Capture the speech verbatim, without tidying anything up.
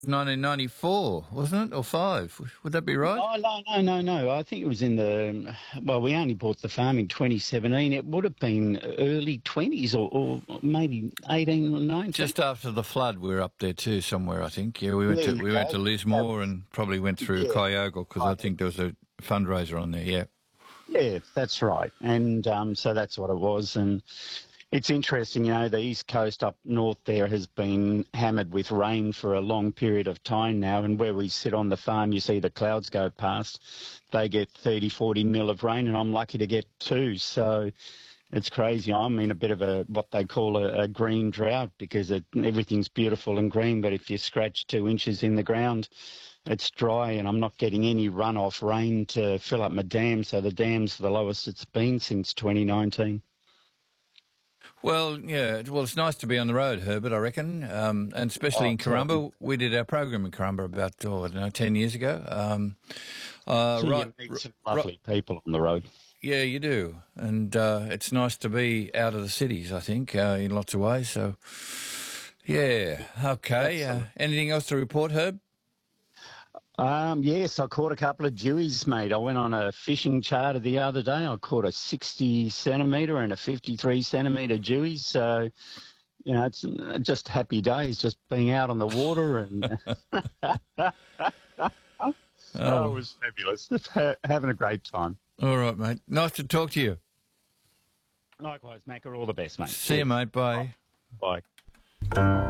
nineteen ninety-four, wasn't it? Or five? Would that be right? Oh, no, no, no, no. I think it was in the, well, we only bought the farm in twenty seventeen. It would have been early twenties or, or maybe eighteen or nineteen. Just after the flood, we were up there too, somewhere, I think. Yeah, we went There to you we went to go. Lismore and probably went through Yeah. Kyogle because I think there was a fundraiser on there, yeah. Yeah, that's right. And um, so that's what it was. And it's interesting, you know, the East Coast up north there has been hammered with rain for a long period of time now. And where we sit on the farm, you see the clouds go past. They get thirty, forty mil of rain, and I'm lucky to get two. So it's crazy. I'm in a bit of a what they call a, a green drought because it, everything's beautiful and green. But if you scratch two inches in the ground, it's dry, and I'm not getting any runoff rain to fill up my dam. So the dam's the lowest it's been since twenty nineteen. Well, yeah, well, it's nice to be on the road, Herbert, I reckon, um, and especially Oh, in Corumba. We did our program in Corumba about, oh, I don't know, ten years ago. Um, uh, So right, you meet some lovely people on the road. yeah, you do, and uh, it's nice to be out of the cities, I think, uh, in lots of ways. So, yeah, okay. Uh, anything else to report, Herb? Um, yes, I caught a couple of dewies, mate. I went on a fishing charter the other day. I caught a sixty centimetre and a fifty-three centimetre dewey. So, you know, it's just happy days, just being out on the water. And oh, it was fabulous. Just ha- having a great time. All right, mate. Nice to talk to you. Likewise, Macca. All the best, mate. See you, mate. Bye. Bye.